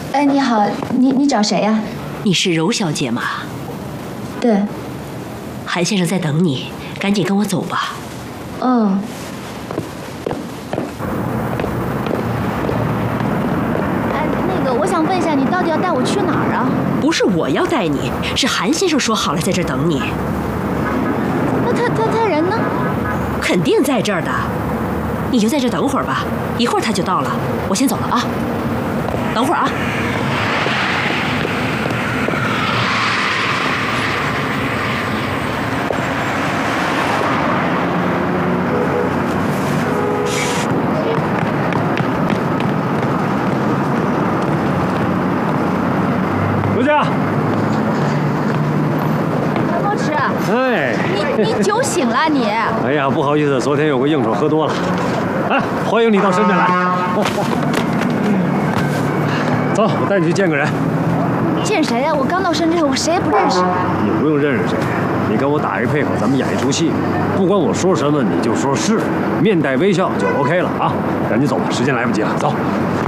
哎，你好，你找谁呀？ 你是柔小姐吗？ 对。 韩先生在等你，赶紧跟我走吧。 哦。哎，那个，我想问一下，你到底要带我去哪儿啊？ 不是我要带你，是韩先生说好了在这儿等你。 那他人呢？ 肯定在这儿的，你就在这等会儿吧，一会儿他就到了。我先走了啊，等会儿啊。 刘家， 韩墨池， 哎， 你酒醒了你？ 哎呀，不好意思，昨天有个应酬喝多了。哎，欢迎你到深圳来。走，我带你去见个人。 见谁呀？我刚到深圳，我谁也不认识。 你不用认识谁，你跟我打一配合，咱们演一出戏。不管我说什么，你就说是，面带微笑就 OK 了啊！赶紧走吧，时间来不及了，走。